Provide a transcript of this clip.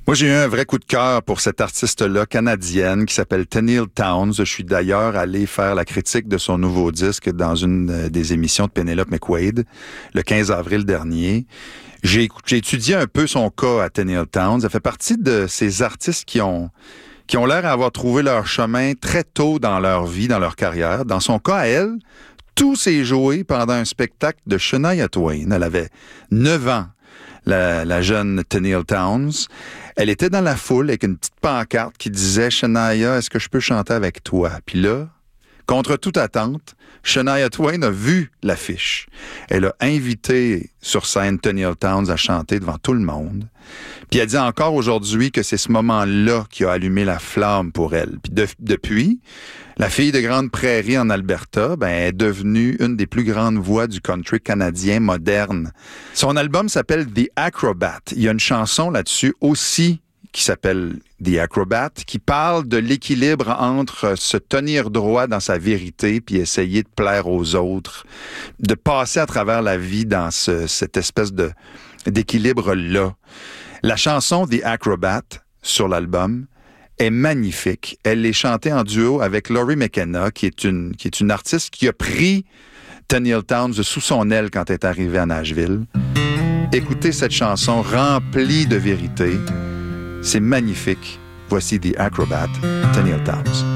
Moi, j'ai eu un vrai coup de cœur pour cette artiste-là, canadienne, qui s'appelle Tenille Townes. Je suis d'ailleurs allé faire la critique de son nouveau disque dans une des émissions de Penelope McQuaid, le 15 avril dernier. J'ai étudié un peu son cas à Tenille Townes. Elle fait partie de ces artistes qui ont l'air d'avoir trouvé leur chemin très tôt dans leur vie, dans leur carrière. Dans son cas, à elle, tout s'est joué pendant un spectacle de Shania Twain. Elle avait 9 ans. La jeune Tenille Townes. Elle était dans la foule avec une petite pancarte qui disait « Shania, est-ce que je peux chanter avec toi? » Puis là, contre toute attente, Shania Twain a vu l'affiche. Elle a invité sur scène Tenille Townes à chanter devant tout le monde. Puis elle dit encore aujourd'hui que c'est ce moment-là qui a allumé la flamme pour elle. Puis depuis, la fille de Grande Prairie en Alberta est devenue une des plus grandes voix du country canadien moderne. Son album s'appelle The Acrobat. Il y a une chanson là-dessus aussi qui s'appelle The Acrobat, qui parle de l'équilibre entre se tenir droit dans sa vérité puis essayer de plaire aux autres, de passer à travers la vie dans cette espèce d'équilibre-là. La chanson The Acrobat sur l'album est magnifique. Elle est chantée en duo avec Laurie McKenna, qui est une artiste qui a pris Tenille Townes sous son aile quand elle est arrivée à Nashville. Écoutez cette chanson remplie de vérité. C'est magnifique. Voici The Acrobat, Tenille Townes.